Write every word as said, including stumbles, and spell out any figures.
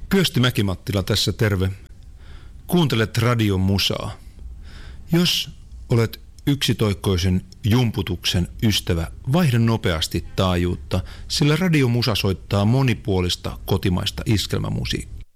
Kyösti Mäki-Mattila tässä, terve. Kuuntelet radiomusaa. Jos olet yksitoikkoisen jumputuksen ystävä, vaihda nopeasti taajuutta, sillä radiomusa soittaa monipuolista kotimaista iskelmämusiikkia.